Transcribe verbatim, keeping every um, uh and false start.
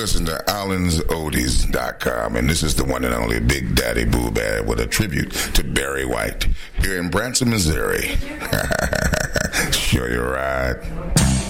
listening to Allens Oldies dot com, and this is the one and only Big Daddy Boo Bad with a tribute to Barry White here in Branson, Missouri. Sure you're right.